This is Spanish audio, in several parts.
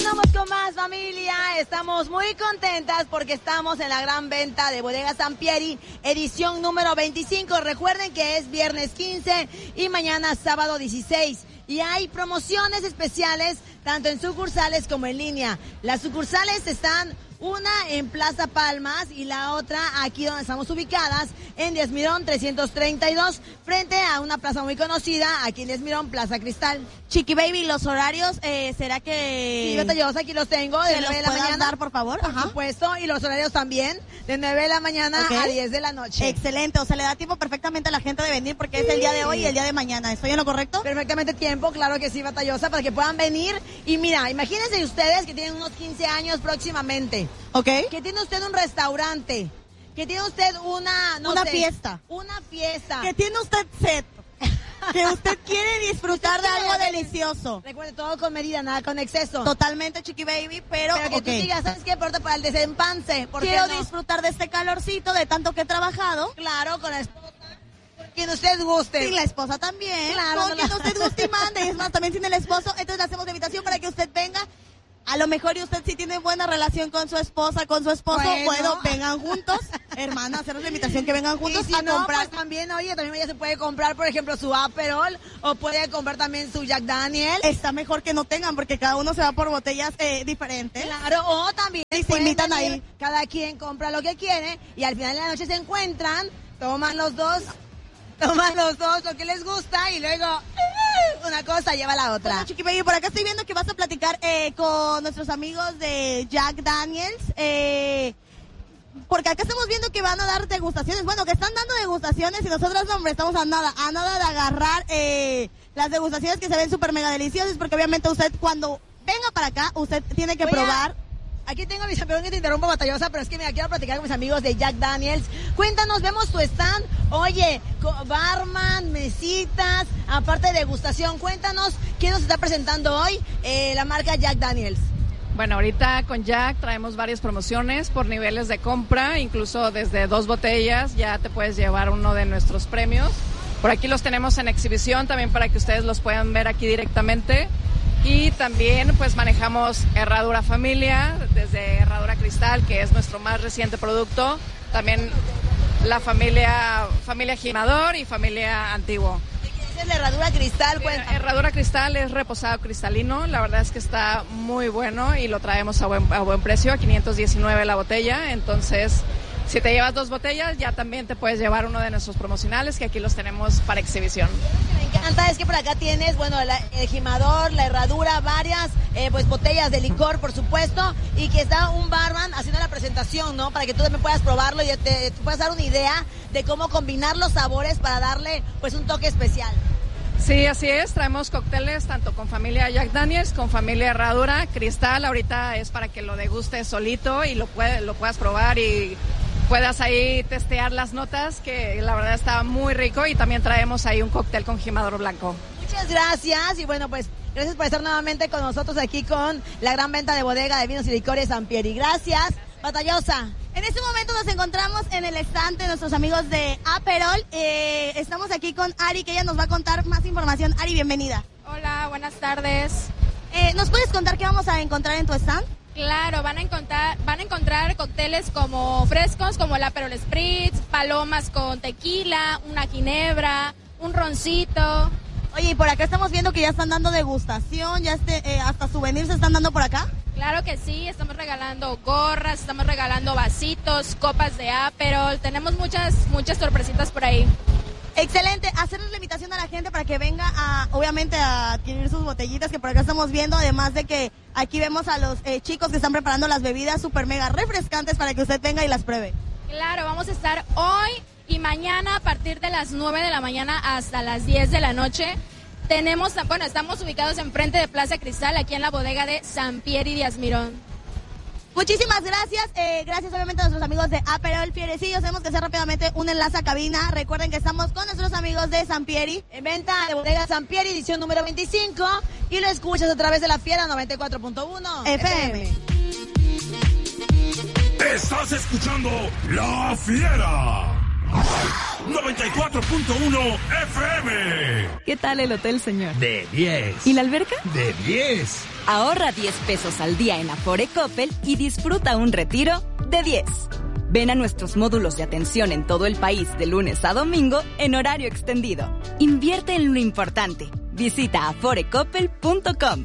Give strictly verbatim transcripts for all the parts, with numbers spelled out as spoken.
Continuamos con más, familia. Estamos muy contentas porque estamos en la gran venta de Bodega Sampieri, edición número veinticinco. Recuerden que es viernes quince y mañana sábado dieciséis. Y hay promociones especiales tanto en sucursales como en línea. Las sucursales están una en Plaza Palmas y la otra aquí donde estamos ubicadas en Díaz Mirón trescientos treinta y dos, frente a una plaza muy conocida aquí en Díaz Mirón, Plaza Cristal. Chiqui Baby, los horarios, eh, ¿será que...? Sí, batallosa, aquí los tengo, de nueve de la mañana. Dar, por favor? Por Ajá. supuesto, y los horarios también, de nueve de la mañana okay. a diez de la noche. Excelente, o sea, le da tiempo perfectamente a la gente de venir porque sí. es el día de hoy y el día de mañana. ¿Estoy en lo correcto? Perfectamente tiempo, claro que sí, batallosa, para que puedan venir. Y mira, imagínense ustedes que tienen unos quince años próximamente. Ok. Que tiene usted un restaurante, que tiene usted una... No una sé, fiesta. Una fiesta. Que tiene usted set. Que usted quiere disfrutar de algo delicioso. Recuerde, todo con medida, nada con exceso. Totalmente, Chiqui Baby, pero... Pero que okay. tú digas, ¿sabes qué? Porta para el desempance. ¿Por Quiero qué no? disfrutar de este calorcito, de tanto que he trabajado. Claro, con la esposa. Quien usted guste. Sin la esposa también. Claro. Con no quien la... usted guste y mande. Es más, también sin el esposo. Entonces le hacemos la invitación para que usted venga. A lo mejor y usted sí tiene buena relación con su esposa, con su esposo. Bueno, bueno vengan juntos. Hermana, hacernos la invitación que vengan juntos si a no, comprar. Pues también, oye, también ella se puede comprar, por ejemplo, su Aperol o puede comprar también su Jack Daniel. Está mejor que no tengan porque cada uno se va por botellas eh, diferentes. Claro, o también y se invitan ahí. Cada quien compra lo que quiere y al final de la noche se encuentran, toman los dos, toman los dos lo que les gusta y luego una cosa lleva a la otra. Bueno, Chiqui Baby, por acá estoy viendo que vas a platicar eh, con nuestros amigos de Jack Daniels. Eh, porque acá estamos viendo que van a dar degustaciones. Bueno, que están dando degustaciones y nosotros, no, hombre, estamos a nada, a nada de agarrar eh, las degustaciones que se ven súper mega deliciosas. Porque obviamente usted cuando venga para acá, usted tiene que Voy probar... A... Aquí tengo mis, perdón que te interrumpa, batallosa, pero es que mira, quiero platicar con mis amigos de Jack Daniels. Cuéntanos, vemos tu stand. Oye, barman, mesitas, aparte de degustación, cuéntanos quién nos está presentando hoy eh, la marca Jack Daniels. Bueno, ahorita con Jack traemos varias promociones por niveles de compra, incluso desde dos botellas ya te puedes llevar uno de nuestros premios. Por aquí los tenemos en exhibición también para que ustedes los puedan ver aquí directamente. Y también pues manejamos Herradura Familia, desde Herradura Cristal, que es nuestro más reciente producto. También la familia familia Gimador y familia Antiguo. ¿Qué es la Herradura Cristal? Bueno, Herradura Cristal es reposado cristalino, la verdad es que está muy bueno y lo traemos a buen, a buen precio, a quinientos diecinueve la botella. Entonces, si te llevas dos botellas, ya también te puedes llevar uno de nuestros promocionales, que aquí los tenemos para exhibición. Me encanta es que por acá tienes, bueno, la, el Gimador, la Herradura, varias eh, pues botellas de licor, por supuesto, y que está un barman haciendo la presentación, ¿no? Para que tú también puedas probarlo y te, te puedas dar una idea de cómo combinar los sabores para darle pues un toque especial. Sí, así es, traemos cócteles tanto con familia Jack Daniels, con familia Herradura, Cristal. Ahorita es para que lo degustes solito y lo, puede, lo puedas probar y puedas ahí testear las notas, que la verdad está muy rico. Y también traemos ahí un cóctel con Gimador blanco. Muchas gracias y bueno, pues gracias por estar nuevamente con nosotros aquí con la gran venta de bodega de vinos y licores Sampieri. Gracias, batallosa. En este momento nos encontramos en el stand de nuestros amigos de Aperol. Eh, estamos aquí con Ari, que ella nos va a contar más información. Ari, bienvenida. Hola, buenas tardes. Eh, ¿Nos puedes contar qué vamos a encontrar en tu stand? Claro, van a encontrar, van a encontrar cócteles como frescos, como el Aperol Spritz, palomas con tequila, una ginebra, un roncito. Oye, y por acá estamos viendo que ya están dando degustación, ya este, eh, hasta souvenirs se están dando por acá. Claro que sí, estamos regalando gorras, estamos regalando vasitos, copas de Aperol, tenemos muchas, muchas sorpresitas por ahí. Excelente, hacerles la invitación a la gente para que venga a, obviamente, a adquirir sus botellitas que por acá estamos viendo, además de que aquí vemos a los eh, chicos que están preparando las bebidas super mega refrescantes para que usted venga y las pruebe. Claro, vamos a estar hoy y mañana a partir de las nueve de la mañana hasta las diez de la noche. Tenemos, bueno, estamos ubicados enfrente de Plaza Cristal, aquí en la bodega de Sampieri Díaz Mirón. Muchísimas gracias, eh, gracias obviamente a nuestros amigos de Aperol Fierecillos. Tenemos que hacer rápidamente un enlace a cabina. Recuerden que estamos con nuestros amigos de Sampieri. En venta de bodega Sampieri, edición número veinticinco. Y lo escuchas a través de la Fiera noventa y cuatro punto uno F M. Estás escuchando La Fiera. noventa y cuatro punto uno F M. ¿Qué tal el hotel, señor? De diez. ¿Y la alberca? De diez. Ahorra diez pesos al día en Afore Coppel y disfruta un retiro de diez. Ven a nuestros módulos de atención en todo el país de lunes a domingo en horario extendido. Invierte en lo importante. Visita afore coppel punto com.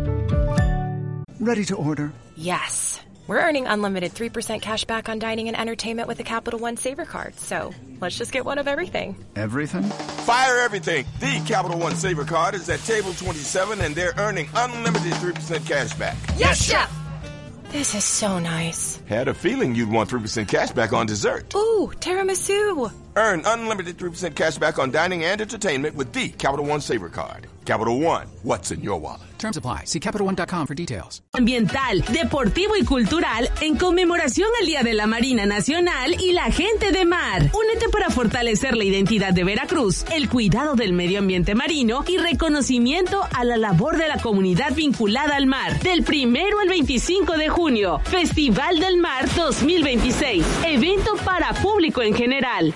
Ready to order? Yes. We're earning unlimited three percent cash back on dining and entertainment with the Capital One Saver Card. So let's just get one of everything. Everything? Fire everything. The Capital One Saver Card is at table twenty-seven and they're earning unlimited three percent cash back. Yes, Chef! This is so nice. Had a feeling you'd want three percent cash back on dessert. Ooh, tiramisu. Earn unlimited three percent cash back on dining and entertainment with the Capital One Saver Card. Capital One, what's in your wallet? Terms apply. See Capital One dot com for details. Ambiental, deportivo y cultural en conmemoración al Día de la Marina Nacional y la Gente de Mar. Únete para fortalecer la identidad de Veracruz, el cuidado del medio ambiente marino y reconocimiento a la labor de la comunidad vinculada al mar. Del primero al veinticinco de junio, Festival del Mar dos mil veintiséis. Evento para público en general.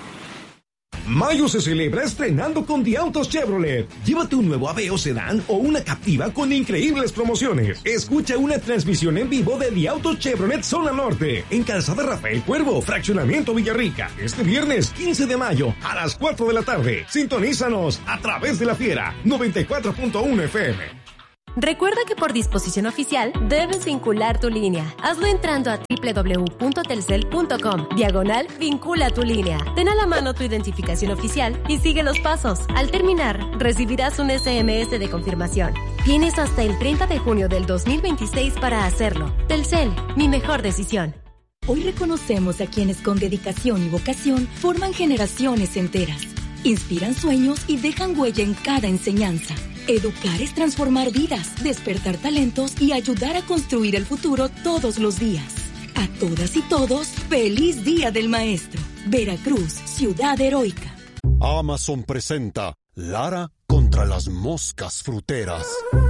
Mayo se celebra estrenando con The Autos Chevrolet. Llévate un nuevo Aveo Sedán o una Captiva con increíbles promociones. Escucha una transmisión en vivo de The Autos Chevrolet Zona Norte en Calzada Rafael Cuervo, Fraccionamiento Villarrica. Este viernes quince de mayo a las cuatro de la tarde. Sintonízanos a través de la Fiera noventa y cuatro punto uno F M. Recuerda que por disposición oficial debes vincular tu línea. Hazlo entrando a doble u doble u doble u punto telcel punto com, diagonal vincula tu línea. Ten a la mano tu identificación oficial y sigue los pasos. Al terminar, recibirás un S M S de confirmación. Tienes hasta el treinta de junio del dos mil veintiséis para hacerlo. Telcel, mi mejor decisión. Hoy reconocemos a quienes con dedicación y vocación forman generaciones enteras, inspiran sueños y dejan huella en cada enseñanza. Educar es transformar vidas, despertar talentos y ayudar a construir el futuro todos los días. A todas y todos, ¡feliz Día del Maestro! Veracruz, ciudad heroica. Amazon presenta Lara contra las moscas fruteras.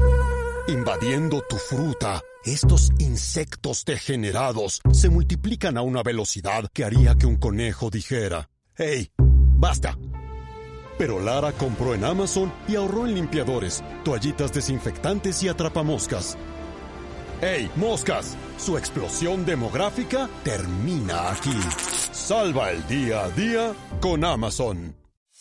Invadiendo tu fruta, estos insectos degenerados se multiplican a una velocidad que haría que un conejo dijera: ¡Hey, basta! Pero Lara compró en Amazon y ahorró en limpiadores, toallitas desinfectantes y atrapamoscas. ¡Hey, moscas! Su explosión demográfica termina aquí. Salva el día a día con Amazon.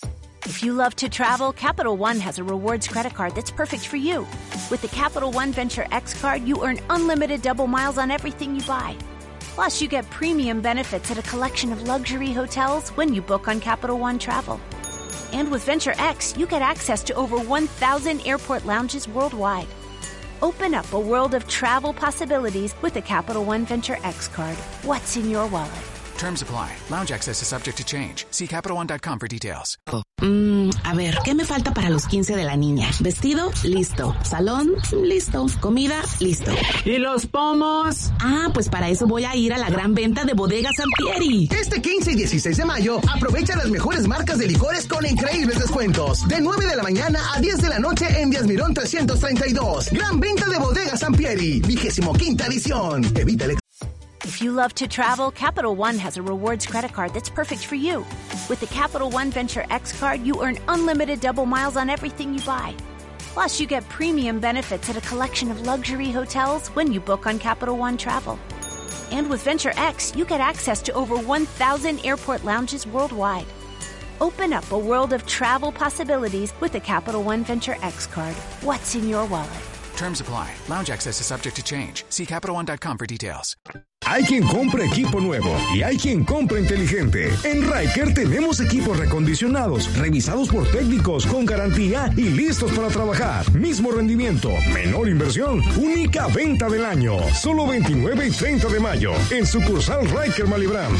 If you love to travel, Capital One has a rewards credit card that's perfect for you. With the Capital One Venture X card, you earn unlimited double miles on everything you buy. Plus, you get premium benefits at a collection of luxury hotels when you book on Capital One Travel. And with Venture X, you get access to over one thousand airport lounges worldwide. Open up a world of travel possibilities with the Capital One Venture X card. What's in your wallet? Terms apply. Lounge access is subject to change. See Capital One dot com for details. Mm, a ver, ¿qué me falta para los quince de la niña? Vestido, listo. Salón, listo. Comida, listo. ¿Y los pomos? Ah, pues para eso voy a ir a la gran venta de Bodega Sampieri. Este quince y dieciséis de mayo, aprovecha las mejores marcas de licores con increíbles descuentos. De nueve de la mañana a diez de la noche en Díaz Mirón trescientos treinta y dos. Gran venta de Bodega Sampieri, vigésimo quinta edición. Evita el... If you love to travel, Capital One has a rewards credit card that's perfect for you. With the Capital One Venture X card, you earn unlimited double miles on everything you buy. Plus, you get premium benefits at a collection of luxury hotels when you book on Capital One Travel. And with Venture X, you get access to over one thousand airport lounges worldwide. Open up a world of travel possibilities with the Capital One Venture X card. What's in your wallet? Terms apply. Lounge access is subject to change. See Capital One dot com for details. Hay quien compra equipo nuevo y hay quien compra inteligente. En Ryker tenemos equipos recondicionados, revisados por técnicos con garantía y listos para trabajar. Mismo rendimiento, menor inversión, única venta del año. Solo veintinueve y treinta de mayo en sucursal Ryker Malibran.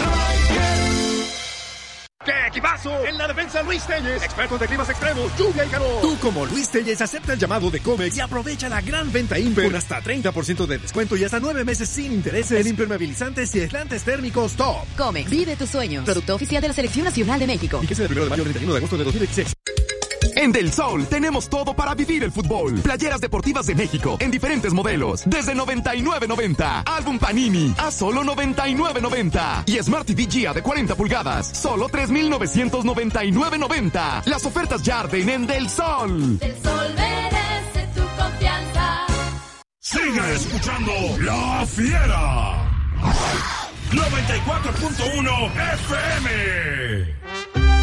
¡Qué equipazo! En la defensa Luis Telles, expertos de climas extremos, lluvia y calor. Tú como Luis Telles acepta el llamado de Comex y aprovecha la gran venta Imper con hasta treinta por ciento de descuento y hasta nueve meses sin intereses en impermeabilizantes y aislantes térmicos top. Comex, vive tus sueños. Producto oficial de la Selección Nacional de México. Fíjese del primero de mayo al treinta y uno de agosto de dos mil dieciséis. En Del Sol tenemos todo para vivir el fútbol. Playeras deportivas de México en diferentes modelos, desde noventa y nueve noventa. Álbum Panini a solo noventa y nueve noventa. Y Smart T V G A de cuarenta pulgadas, solo tres mil novecientos noventa y nueve noventa. Las ofertas ya arden en Del Sol. Del Sol merece tu confianza. Sigue escuchando La Fiera. noventa y cuatro punto uno F M.